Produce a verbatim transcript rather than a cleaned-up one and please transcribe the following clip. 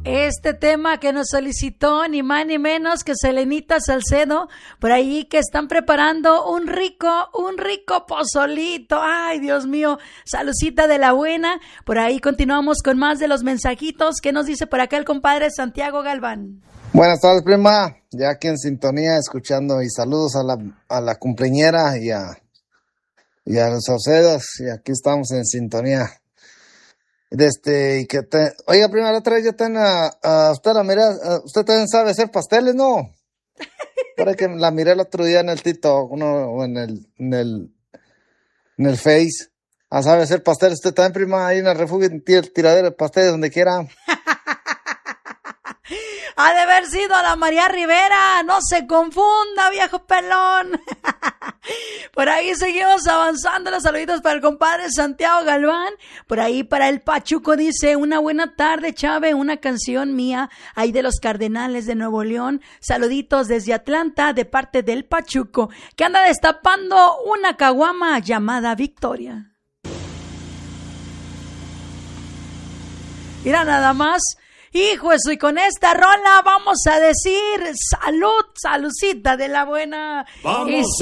Este tema que nos solicitó ni más ni menos que Selenita Salcedo, por ahí que están preparando un rico, un rico pozolito. Ay, Dios mío, salucita de la buena. Por ahí continuamos con más de los mensajitos. ¿Qué nos dice por acá el compadre Santiago Galván? Buenas tardes, prima. Ya aquí en sintonía, escuchando, y saludos a la, a la cumpleañera y a, y a los Saucedos. Y aquí estamos en sintonía. Este, y que te, oiga, prima, la otra vez yo tengo a, a usted la miré, a, usted también sabe hacer pasteles, ¿no? Para que la miré el otro día en el TikTok, uno, o en el, en el, en el Face. Ah, sabe hacer pasteles, usted también, prima, ahí en el refugio, el tiradero de pasteles, donde quiera. Ha de haber sido la María Rivera, no se confunda, viejo pelón. Por ahí seguimos avanzando, los saluditos para el compadre Santiago Galván. Por ahí para el Pachuco dice, una buena tarde, Chave, una canción mía, ahí de los Cardenales de Nuevo León. Saluditos desde Atlanta, de parte del Pachuco, que anda destapando una caguama llamada Victoria. Mira nada más. Hijo eso, y con esta rola vamos a decir salud, saludcita de la buena. Vamos. Y